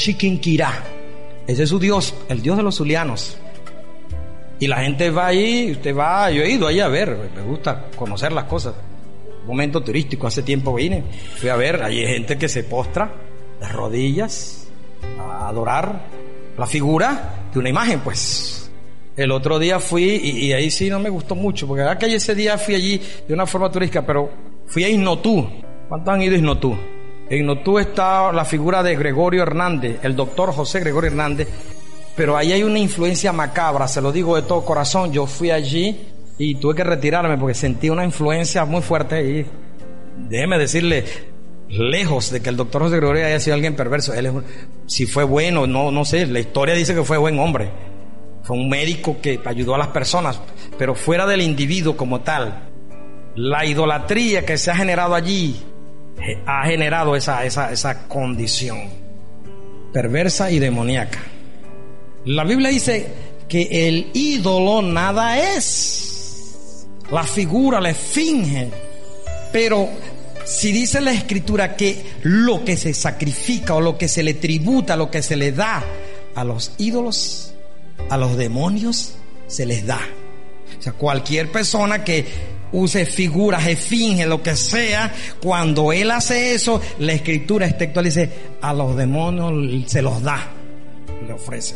Chiquinquirá. Ese es su dios, el dios de los zulianos. Y la gente va ahí, usted va, yo he ido ahí a ver, me gusta conocer las cosas. Un momento turístico, hace tiempo vine, fui a ver, hay gente que se postra de rodillas a adorar la figura de una imagen, pues. El otro día fui y ahí sí no me gustó mucho, porque verdad que ese día fui allí de una forma turística, pero fui a Isnotú. ¿Cuántos han ido a Isnotú? En Isnotú está la figura de Gregorio Hernández, el doctor José Gregorio Hernández, pero ahí hay una influencia macabra, se lo digo de todo corazón. Yo fui allí y tuve que retirarme porque sentí una influencia muy fuerte ahí. Déjeme decirle, lejos de que el doctor José Gregorio haya sido alguien perverso, él es, si fue bueno, no sé, la historia dice que fue buen hombre, fue un médico que ayudó a las personas, pero fuera del individuo como tal, la idolatría que se ha generado allí ha generado esa condición perversa y demoníaca. La Biblia dice que el ídolo nada es, la figura, la esfinge, pero si dice la Escritura que lo que se sacrifica o lo que se le tributa, lo que se le da a los ídolos, a los demonios, se les da. O sea, cualquier persona que use figuras, esfinge, lo que sea, cuando él hace eso, la Escritura textual dice, a los demonios se los da, le ofrece.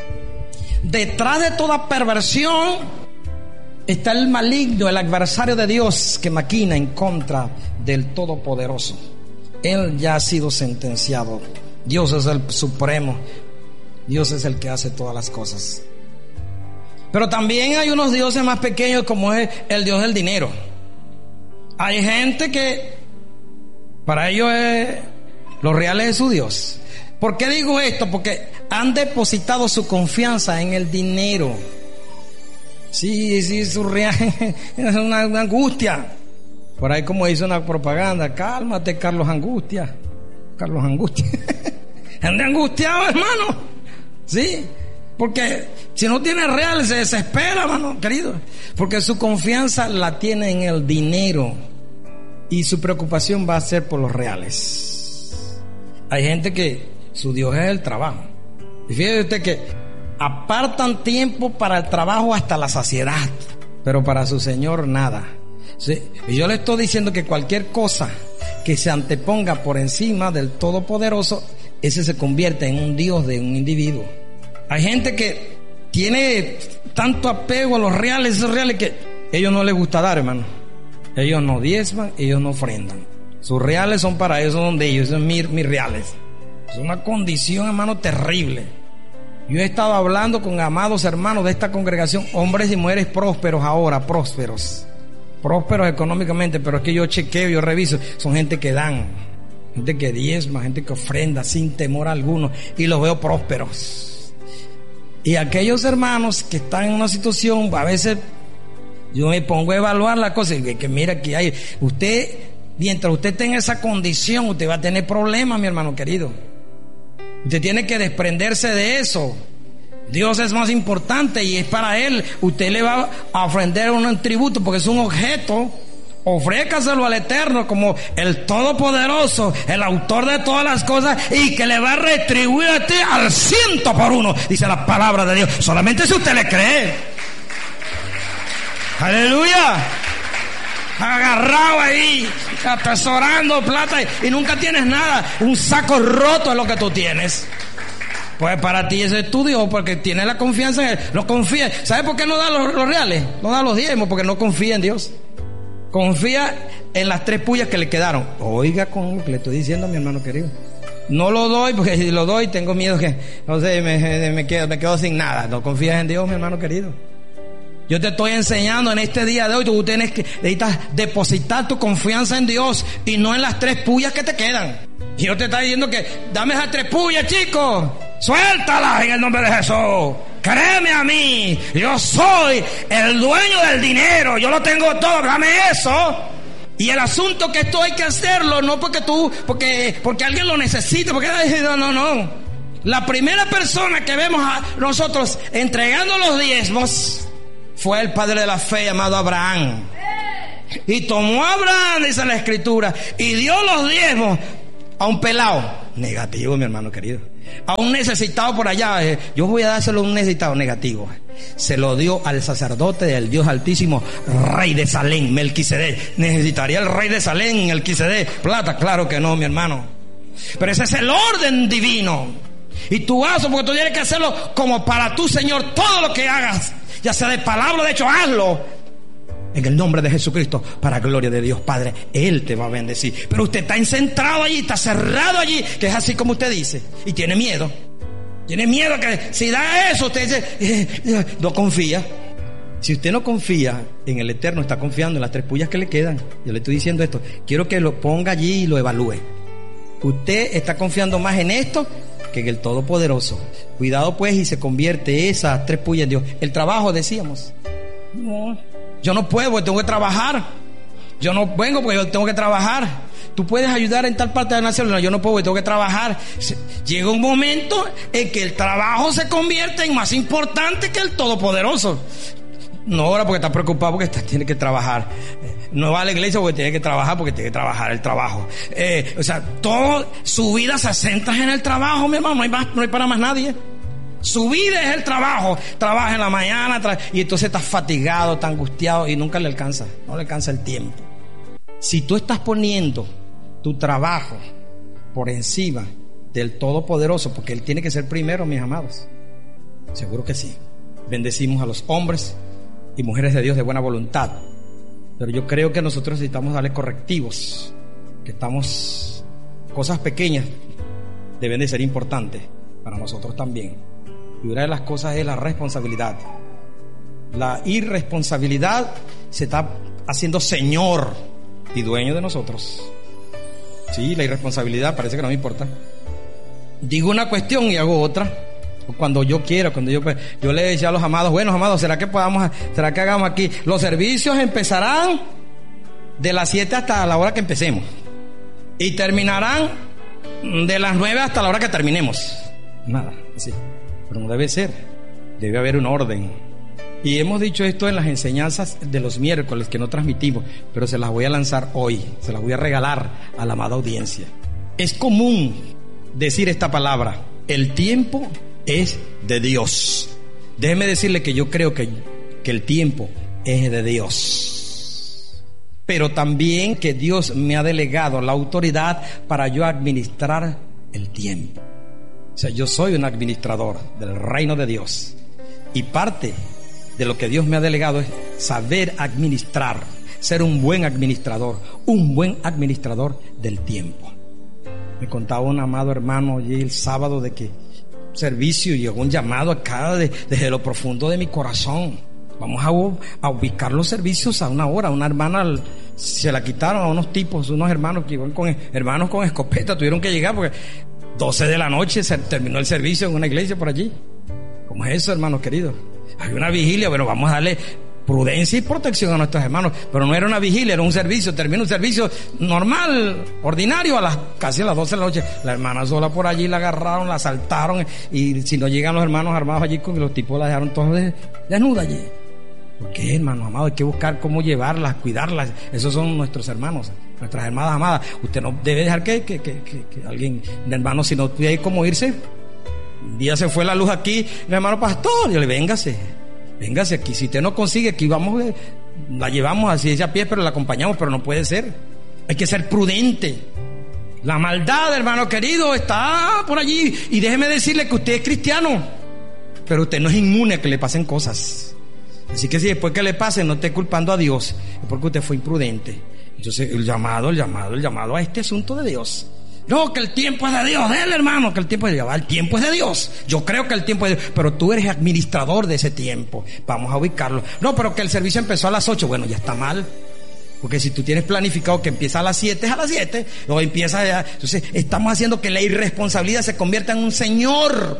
Detrás de toda perversión está el maligno, el adversario de Dios que maquina en contra del Todopoderoso. Él ya ha sido sentenciado. Dios es el supremo. Dios es el que hace todas las cosas. Pero también hay unos dioses más pequeños, como es el dios del dinero. Hay gente que para ellos los reales es su Dios. ¿Por qué digo esto? Porque han depositado su confianza en el dinero. Sí, su real es una angustia. Por ahí, como dice una propaganda, cálmate, Carlos Angustia. Carlos Angustia. Ande angustiado, hermano. Sí, porque si no tiene real se desespera, hermano querido. Porque su confianza la tiene en el dinero y su preocupación va a ser por los reales. Hay gente que su Dios es el trabajo. Y fíjese usted que apartan tiempo para el trabajo hasta la saciedad, pero para su Señor nada. ¿Sí? Y yo le estoy diciendo que cualquier cosa que se anteponga por encima del Todopoderoso, ese se convierte en un Dios de un individuo. Hay gente que tiene tanto apego a los reales, esos reales, que a ellos no les gusta dar, hermano. Ellos no diezman, ellos no ofrendan. Sus reales son para ellos, son de ellos, son mis reales. Es una condición, hermano, terrible. Yo he estado hablando con amados hermanos de esta congregación, hombres y mujeres prósperos ahora, prósperos económicamente, pero es que yo chequeo, yo reviso, son gente que dan, gente que diezma, gente que ofrenda sin temor alguno, y los veo prósperos. Y aquellos hermanos que están en una situación, a veces yo me pongo a evaluar la cosa y que mira que hay, usted, mientras usted tenga esa condición, usted va a tener problemas, mi hermano querido. Usted tiene que desprenderse de eso. Dios es más importante y es para Él. Usted le va a ofrender un tributo porque es un objeto. Ofrécaselo al Eterno como el Todopoderoso, el autor de todas las cosas, y que le va a retribuir a ti al 100%, dice la palabra de Dios. Solamente si usted le cree. Aleluya. Agarrado ahí, atesorando plata y nunca tienes nada. Un saco roto es lo que tú tienes. Pues para ti ese es tu Dios, porque tienes la confianza en Él. No confía. ¿Sabe por qué no da los reales? No da los diezmos, porque no confía en Dios. Confía en las 3 puyas que le quedaron. Oiga con lo que le estoy diciendo a mi hermano querido. No lo doy, porque si lo doy tengo miedo que, no sé, me quedo sin nada. No confías en Dios, mi hermano querido. Yo te estoy enseñando en este día de hoy, tú necesitas depositar tu confianza en Dios y no en las 3 puyas que te quedan. Y yo te estoy diciendo que dame esas 3 puyas, chicos. Suéltalas en el nombre de Jesús. Créeme a mí, yo soy el dueño del dinero, yo lo tengo todo, dame eso. Y el asunto que esto hay que hacerlo, no porque alguien lo necesita, porque no. La primera persona que vemos a nosotros entregando los diezmos fue el padre de la fe llamado Abraham. Y tomó a Abraham, dice la Escritura, y dio los diezmos a un pelado. Negativo, mi hermano querido. A un necesitado por allá, yo voy a dárselo a un necesitado. Negativo. Se lo dio al sacerdote del Dios Altísimo, rey de Salem, Melquisedec. ¿Necesitaría el rey de Salem, Melquisedec, plata? Claro que no, mi hermano. Pero ese es el orden divino. Y tú hazlo porque tú tienes que hacerlo como para tu Señor. Todo lo que hagas, ya sea de palabra o de hecho, hazlo en el nombre de Jesucristo, para gloria de Dios Padre. Él te va a bendecir. Pero usted está encentrado allí, está cerrado allí, que es así como usted dice, y tiene miedo. Tiene miedo que si da eso, usted dice, no confía. Si usted no confía en el Eterno, está confiando en las 3 pullas que le quedan. Yo le estoy diciendo esto, quiero que lo ponga allí y lo evalúe. Usted está confiando más en esto que en el Todopoderoso. Cuidado pues, y se convierte esas 3 pullas en Dios. El trabajo, decíamos. No, yo no puedo porque tengo que trabajar. Yo no vengo porque yo tengo que trabajar. Tú puedes ayudar en tal parte de la nación. No, yo no puedo porque tengo que trabajar. Llega un momento en que el trabajo se convierte en más importante que el Todopoderoso. No ahora porque está preocupado porque tiene que trabajar. No va a la iglesia porque tiene que trabajar, porque tiene que trabajar el trabajo. O sea, toda su vida se centra en el trabajo, mi hermano. No hay para más nadie. Su vida es el trabajo. Trabaja en la mañana y entonces está fatigado, está angustiado y nunca le alcanza. No le alcanza el tiempo. Si tú estás poniendo tu trabajo por encima del Todopoderoso, porque Él tiene que ser primero, mis amados, seguro que sí. Bendecimos a los hombres y mujeres de Dios de buena voluntad, pero yo creo que nosotros necesitamos darle correctivos, que cosas pequeñas deben de ser importantes para nosotros también. Y una de las cosas es la responsabilidad. La irresponsabilidad se está haciendo señor y dueño de nosotros. Sí, la irresponsabilidad parece que no me importa. Digo una cuestión y hago otra cuando yo quiero. Yo le decía a los amados, bueno, amados, ¿será que hagamos aquí? Los servicios empezarán de las 7 hasta la hora que empecemos y terminarán de las 9 hasta la hora que terminemos. Nada, así. Pero no debe ser. Debe haber un orden. Y hemos dicho esto en las enseñanzas de los miércoles que no transmitimos, pero se las voy a lanzar hoy, se las voy a regalar a la amada audiencia. Es común decir esta palabra: el tiempo es de Dios. Déjeme decirle que yo creo que el tiempo es de Dios, pero también que Dios me ha delegado la autoridad para yo administrar el tiempo. O sea, yo soy un administrador del reino de Dios, y parte de lo que Dios me ha delegado es saber administrar, ser un buen administrador del tiempo. Me contaba un amado hermano allí el sábado de que servicio llegó un llamado acá desde lo profundo de mi corazón. Vamos a ubicar los servicios a una hora. Una hermana se la quitaron a unos tipos, unos hermanos que iban hermanos con escopeta, tuvieron que llegar porque 12 de la noche se terminó el servicio en una iglesia por allí. ¿Cómo es eso, hermanos queridos? Hay una vigilia, bueno, vamos a darle prudencia y protección a nuestros hermanos, pero no era una vigilia, era un servicio. Terminó un servicio normal, ordinario, casi a las 12 de la noche. La hermana sola por allí la agarraron, la asaltaron, y si no llegan los hermanos armados allí, los tipos la dejaron todos desnuda allí. ¿Por qué, hermanos amados? Hay que buscar cómo llevarlas, cuidarlas. Esos son nuestros hermanos, nuestras hermanas amadas. Usted no debe dejar que alguien, un hermano, si no puede como irse. Un día se fue la luz aquí, mi hermano pastor, yo le véngase aquí, si usted no consigue, aquí vamos, la llevamos así a pie, pero la acompañamos, pero no puede ser. Hay que ser prudente. La maldad, hermano querido, está por allí, y déjeme decirle que usted es cristiano, pero usted no es inmune a que le pasen cosas. Así que si después que le pase no esté culpando a Dios, es porque usted fue imprudente. Entonces el llamado a este asunto de Dios. No, que el tiempo es de Dios, hermano, que el tiempo es de Dios. El tiempo es de Dios. Yo creo que el tiempo es de Dios, pero tú eres administrador de ese tiempo. Vamos a ubicarlo. No, pero que el servicio empezó a las 8. Bueno, ya está mal. Porque si tú tienes planificado que empieza a las 7, es a las 7. O empieza ya. Entonces, estamos haciendo que la irresponsabilidad se convierta en un señor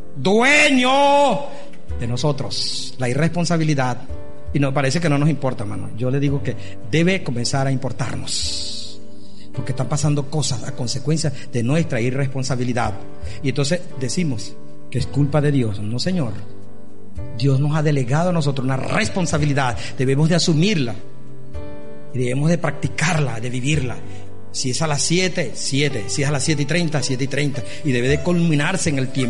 dueño de nosotros. La irresponsabilidad. Y nos parece que no nos importa, hermano. Yo le digo que debe comenzar a importarnos. Porque están pasando cosas a consecuencia de nuestra irresponsabilidad. Y entonces decimos que es culpa de Dios. No, Señor. Dios nos ha delegado a nosotros una responsabilidad. Debemos de asumirla. Y debemos de practicarla, de vivirla. Si es a las 7, 7. Si es a las 7:30, 7:30. Y debe de culminarse en el tiempo.